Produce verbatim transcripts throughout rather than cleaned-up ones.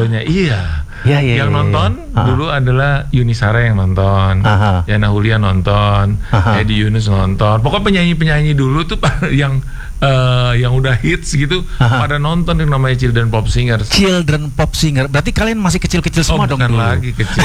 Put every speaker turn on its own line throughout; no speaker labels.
Iya.
Ya, ya,
yang
ya,
nonton
ya.
dulu adalah Yuni Sara yang nonton,
Aha.
Yana Hulia nonton,
Aha.
Edi Yunus nonton. Pokoknya penyanyi-penyanyi dulu tuh yang uh, yang udah hits gitu,
Aha.
pada nonton yang namanya Children Pop Singers.
Children Pop Singer. Berarti kalian masih kecil-kecil semua
oh,
dong
bukan
dulu.
lagi kecil.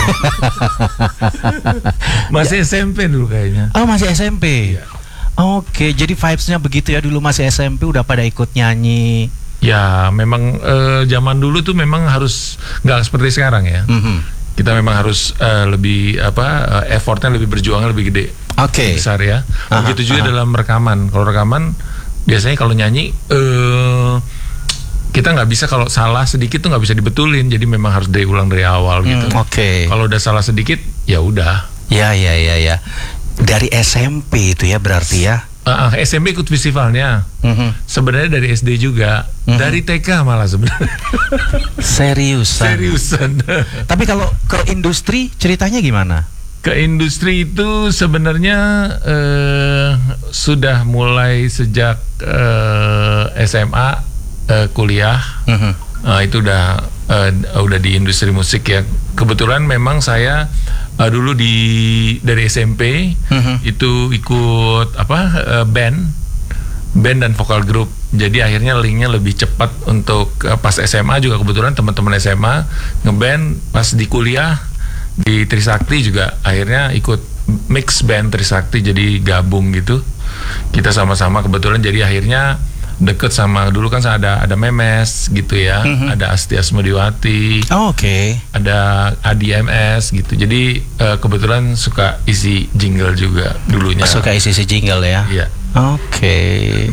Masih S M P dulu kayaknya.
Oh, masih S M P.
Iya.
Oke, jadi vibes-nya begitu ya, dulu masih S M P udah pada ikut nyanyi.
Ya, memang uh, zaman dulu tuh memang harus nggak seperti sekarang ya.
Mm-hmm.
Kita memang harus uh, lebih apa uh, effortnya lebih berjuangnya lebih gede,
Oke.
besar ya.
Aha,
Begitu juga
aha.
dalam rekaman. Kalau rekaman biasanya kalau nyanyi uh, kita nggak bisa, kalau salah sedikit tuh nggak bisa dibetulin. Jadi memang harus dari ulang dari awal gitu.
Hmm, Oke.
Kalau udah salah sedikit ya udah.
Ya ya ya ya. Dari S M P itu ya berarti ya.
Uh, S M P ikut festivalnya.
Mm-hmm.
Sebenarnya dari S D juga,
Mhm.
dari T K malah sebenarnya.
Seriusan.
Seriusan.
Tapi kalau ke industri ceritanya gimana?
Ke industri itu sebenarnya eh, sudah mulai sejak eh, S M A, eh, kuliah.
Mm-hmm.
Nah, itu udah eh, udah di industri musik ya. Kebetulan memang saya eh, dulu di dari S M P
Mhm.
itu ikut apa eh, band, band dan vokal grup. Jadi akhirnya linknya lebih cepat untuk eh, pas S M A juga kebetulan teman-teman S M A ngeband. Pas di kuliah di Trisakti juga akhirnya ikut mix band Trisakti, jadi gabung gitu. Kita sama-sama kebetulan jadi akhirnya deket sama, dulu kan ada ada Memes gitu ya,
Mhm.
ada Asti Asmodiwati,
Oh, Oke.
ada Adi M S gitu. Jadi eh, kebetulan suka isi jingle juga dulunya.
Suka isi-isi jingle ya.
Iya.
Oke.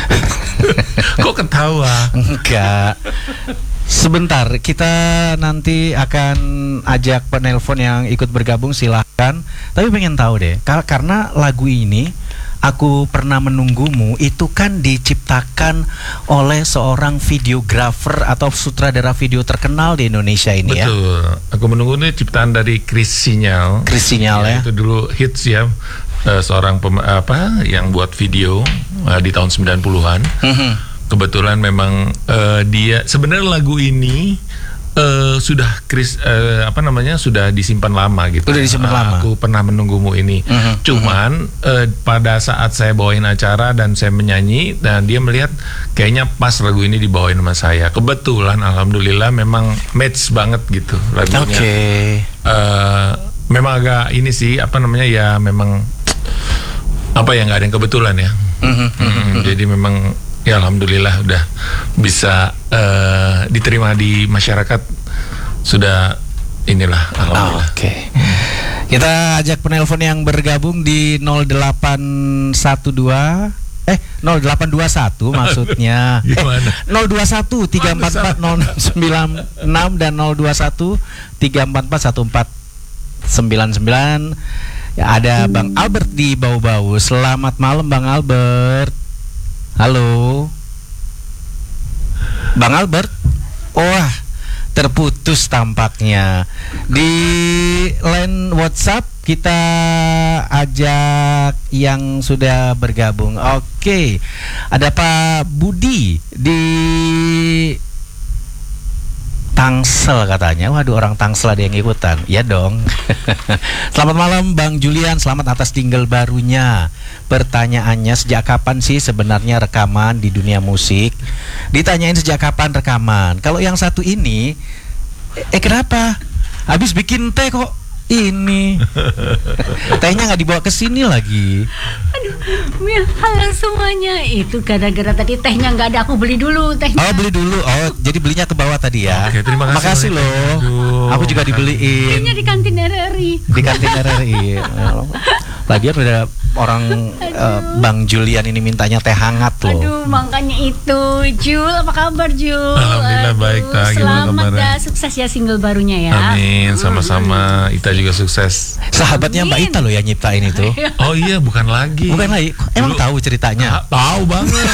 Kok ketawa?
Enggak. Sebentar, kita nanti akan ajak penelpon yang ikut bergabung, silahkan. Tapi pengen tahu deh, kar- karena lagu ini Aku Pernah Menunggumu itu kan diciptakan oleh seorang videografer atau sutradara video terkenal di Indonesia ini.
Betul.
Ya.
Aku Menunggu ini ciptaan dari Chris Sinyal.
Chris Sinyal ya.
Itu dulu hits ya. Eh, seorang pem- apa yang buat video eh, di tahun sembilan puluhan.
Mhm.
Kebetulan memang eh, dia sebenarnya lagu ini eh, sudah Chris eh, apa namanya sudah disimpan lama gitu.
Udah disimpan
Ah,
lama.
Aku Pernah Menunggumu ini.
Mhm,
Cuman eh, pada saat saya bawain acara dan saya menyanyi, dan dia melihat kayaknya pas lagu ini dibawain sama saya. Kebetulan alhamdulillah memang match banget gitu lagunya.
Oke.
Eh, memang agak ini sih apa namanya ya, memang apa ya, nggak ada yang kebetulan ya.
Mhm,
Mm, jadi memang ya alhamdulillah udah bisa eh, diterima di masyarakat, sudah inilah alhamdulillah.
Oke. Kita ajak penelpon yang bergabung di nol delapan satu dua eh nol delapan dua satu maksudnya.
Gimana?
Eh, nol dua satu tiga empat empat nol sembilan enam dan nol dua satu tiga empat empat satu empat sembilan sembilan. Ya, ada Bang Albert di Bau-Bau. Selamat malam Bang Albert. Halo. Bang Albert. Wah, terputus tampaknya. Di line WhatsApp kita ajak yang sudah bergabung. Oke. Ada Pak Budi di Tangsel katanya. Waduh, orang Tangsel ada yang ikutan. Ya dong. Selamat malam Bang Julian, selamat atas single barunya. Pertanyaannya, sejak kapan sih sebenarnya rekaman di dunia musik? Ditanyain sejak kapan rekaman. Kalau yang satu ini, eh kenapa? Habis bikin teh kok ini tehnya nggak dibawa ke sini lagi.
Aduh, Mil, halo semuanya. Itu gara-gara tadi tehnya nggak ada, aku beli dulu tehnya.
Oh, beli dulu. Oh, jadi belinya ke bawah tadi ya.
Oke, terima kasih.
Makasih loh.
Aduh,
Aku juga dibeliin
Tehnya di kantin R R I.
di kantin R R I. Lagian udah orang eh, Bang Julian ini mintanya teh hangat loh.
Aduh, makanya itu. Jul, apa kabar Jul?
Alhamdulillah
Aduh,
baik, Ta. Gimana
selamat
kabarnya?
dah, sukses ya single barunya ya.
Amin, sama-sama. Ita juga sukses.
Sahabatnya Mbak
Amin.
Ita loh yang nyiptain itu.
Oh iya, bukan lagi.
Bukan lagi. Emang
Dulu-
tahu ceritanya?
Ah, tahu banget.